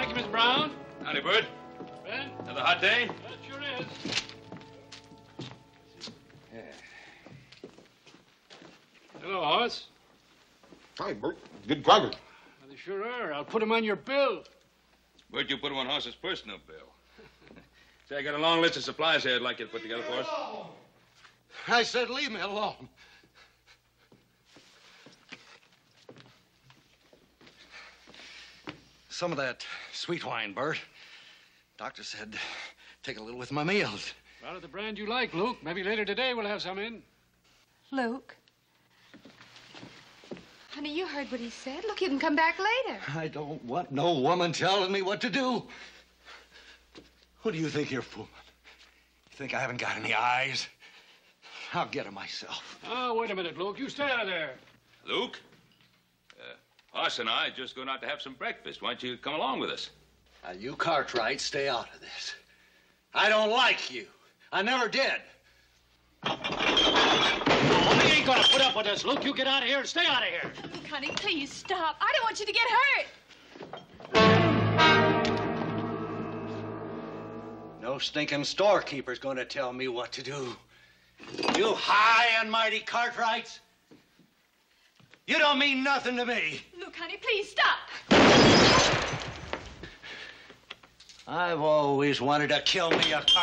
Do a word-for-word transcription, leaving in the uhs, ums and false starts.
Thank you, Miss Brown. Howdy, Bert. Ben? Another hot day? That sure is. Yeah. Hello, Horace. Hi, Bert. Good drivers. Well, they sure are. I'll put them on your bill. Bert, you put him on Hoss's personal bill. Say, I got a long list of supplies here I'd like you to put together for us. I said leave me alone. Some of that sweet wine, Bert. Doctor said take a little with my meals. Out of the brand you like, Luke. Maybe later today we'll have some in. Luke. Honey, you heard what he said. Look, you can come back later. I don't want no woman telling me what to do. Who do you think you're fooling? You think I haven't got any eyes? I'll get her myself. Oh, wait a minute, Luke. You stay out of there. Luke, uh, Hoss and I are just going out to have some breakfast. Why don't you come along with us? Now, you Cartwright, stay out of this. I don't like you. I never did. Oh, we ain't gonna put up with this, Luke. You get out of here and stay out of here. Look, honey, please stop. I don't want you to get hurt. No stinking storekeeper's going to tell me what to do. You high and mighty Cartwrights. You don't mean nothing to me. Luke, honey, please stop. I've always wanted to kill me a Cartwright.